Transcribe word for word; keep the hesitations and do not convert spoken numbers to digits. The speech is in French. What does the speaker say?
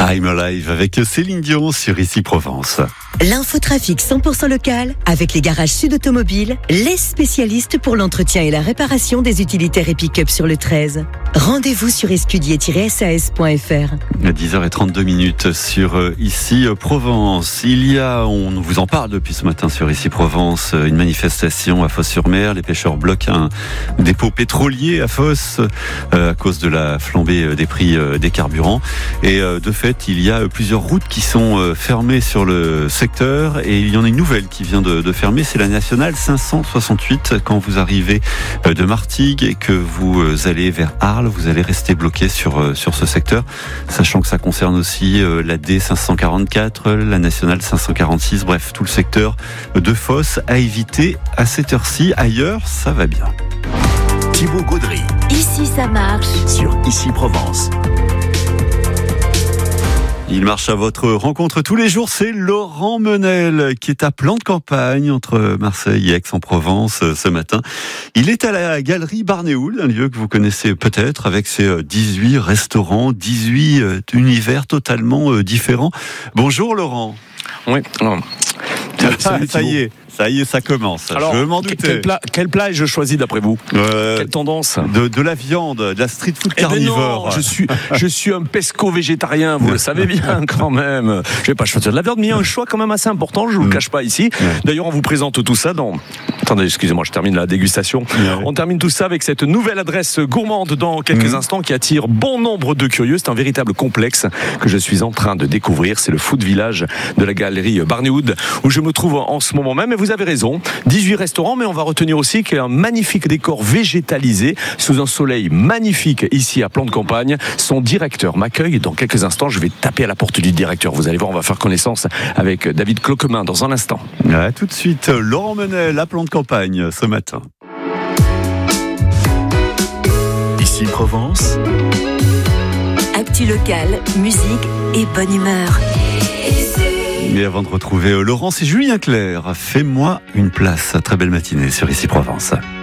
I'm Alive avec Céline Dion sur Ici Provence. L'infotrafic cent pour cent local avec les garages Sud Automobile, les spécialistes pour l'entretien et la réparation des utilitaires et pick-up sur le treize. Rendez-vous sur escudier tiret s a s point f r. À dix heures trente-deux minutes sur euh, Ici Provence. Il y a, on vous en parle depuis ce matin sur Ici Provence, une manifestation à Fos-sur-Mer. Les pêcheurs bloquent un dépôt pétrolier à Fos euh, à cause de la flambée des prix euh, des carburants. Et euh, de fait, il y a plusieurs routes qui sont euh, fermées sur le secteur et il y en a une nouvelle qui vient de, de fermer. C'est la nationale cinq cent soixante-huit. Quand vous arrivez euh, de Martigues et que vous euh, allez vers Arles, vous allez rester bloqué sur euh, sur ce secteur, sachant que ça concerne aussi euh, la D cinq cent quarante-quatre, la nationale cinq cent quarante-six, bref, tout le secteur de Fos à éviter à cette heure-ci. Ailleurs, ça va bien. Thibaut Gaudry. Ici, ça marche. Sur Ici Provence. Il marche à votre rencontre tous les jours, c'est Laurent Menel qui est à Plan de Campagne entre Marseille et Aix-en-Provence ce matin. Il est à la galerie Barnéoul, un lieu que vous connaissez peut-être avec ses dix-huit restaurants, dix-huit univers totalement différents. Bonjour Laurent. Oui, non. Ah, ça y est, ça y est, ça commence. Alors, je m'en doutais. Quel plat, quel plat ai-je choisi d'après vous euh, Quelle tendance de, de la viande, de la street food carnivore. Eh ben non, je suis, je suis un pesco-végétarien, vous le savez bien quand même. Je vais pas choisir de la viande, mais il y a un choix quand même assez important, je vous le cache pas ici. D'ailleurs, on vous présente tout ça dans... Attendez, excusez-moi, je termine la dégustation. On termine tout ça avec cette nouvelle adresse gourmande dans quelques mmh. instants qui attire bon nombre de curieux. C'est un véritable complexe que je suis en train de découvrir. C'est le Food Village de la galerie Barnéoul où je me trouve en ce moment même. Et vous avez raison, dix-huit restaurants, mais on va retenir aussi qu'il y a un magnifique décor végétalisé sous un soleil magnifique ici à Plan de Campagne. Son directeur m'accueille et dans quelques instants, je vais taper à la porte du directeur. Vous allez voir, on va faire connaissance avec David Cloquemin dans un instant. Ouais, tout de suite, Laurent Menel à Plan de Campagne ce matin. Ici Provence. Actu local, musique et bonne humeur. Mais avant de retrouver Laurent, c'est Julien Clerc. Fais-moi une place. Très belle matinée sur Ici Provence.